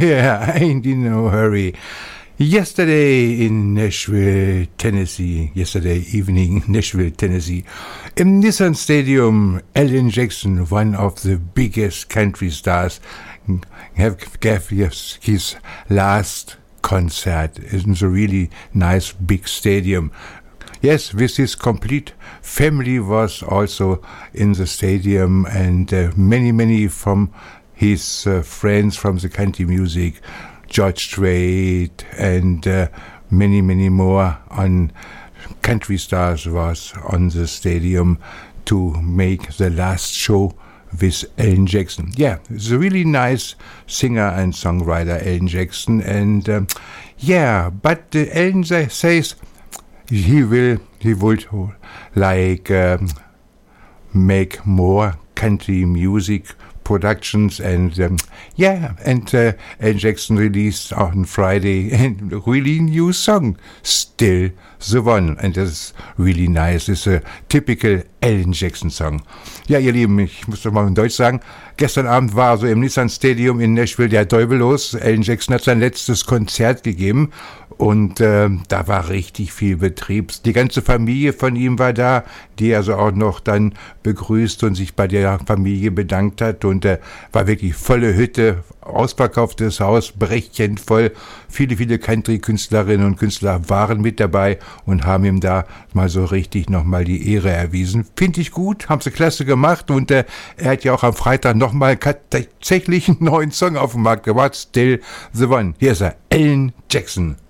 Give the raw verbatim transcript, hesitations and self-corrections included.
Yeah, I ain't in no hurry. Yesterday in Nashville, Tennessee, yesterday evening, Nashville, Tennessee, im Nissan Stadium, Alan Jackson, one of the biggest country stars, have gave his last concert in the really nice big stadium. Yes, with his complete family was also in the stadium, and uh, many, many from his uh, friends from the country music, George Strait, and uh, many, many more on country stars was on the stadium to make the last show with Alan Jackson. Yeah, he's a really nice singer and songwriter, Alan Jackson, and um, yeah, but uh, Alan says he will, he would like um, make more country music productions, and um, yeah, and uh, Alan Jackson released on Friday a really new song, Still the One, and das ist really nice. It's a typical Alan Jackson Song. Ja, ihr Lieben, ich muss doch mal in Deutsch sagen, gestern Abend war so im Nissan Stadium in Nashville der Teufel los. Alan Jackson hat sein letztes Konzert gegeben und äh, da war richtig viel Betrieb. Die ganze Familie von ihm war da, die er also auch noch dann begrüßt und sich bei der Familie bedankt hat, und äh, war wirklich volle Hütte, ausverkauftes Haus, brechend voll. Viele, viele Country-Künstlerinnen und Künstler waren mit dabei und haben ihm da mal so richtig nochmal die Ehre erwiesen. Finde ich gut, haben sie klasse gemacht, und äh, er hat ja auch am Freitag nochmal tatsächlich einen neuen Song auf den Markt gebracht, Still the One. Hier ist er, Alan Jackson.